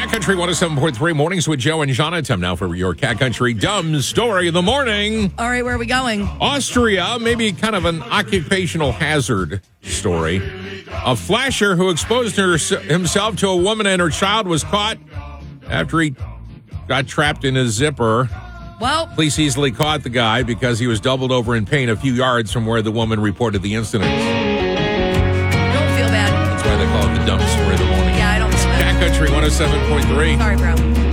Cat Country 107.3 Mornings with Joe and Jonathan. Now for your Cat Country dumb story of the morning. All right, where are we going? Austria, maybe kind of an occupational hazard story. A flasher who exposed himself to a woman and her child was caught after he got trapped in his zipper. Well, Police easily caught the guy because he was doubled over in pain a few yards from where the woman reported the incident. don't feel bad. That's why they call it the dumb story of the morning. Yeah, I don't feel bad. Cat Country 107.3. Sorry, bro.